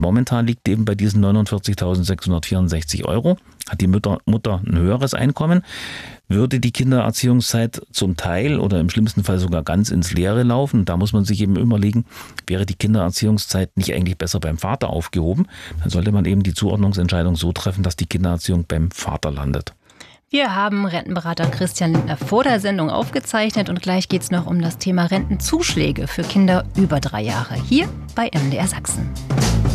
Momentan liegt eben bei diesen 49.664 €, hat die Mutter ein höheres Einkommen. Würde die Kindererziehungszeit zum Teil oder im schlimmsten Fall sogar ganz ins Leere laufen, da muss man sich eben überlegen, wäre die Kindererziehungszeit nicht eigentlich besser beim Vater aufgehoben, dann sollte man eben die Zuordnungsentscheidung so treffen, dass die Kindererziehung beim Vater landet. Wir haben Rentenberater Christian Lindner vor der Sendung aufgezeichnet und gleich geht es noch um das Thema Rentenzuschläge für Kinder über 3 Jahre. Hier bei MDR Sachsen.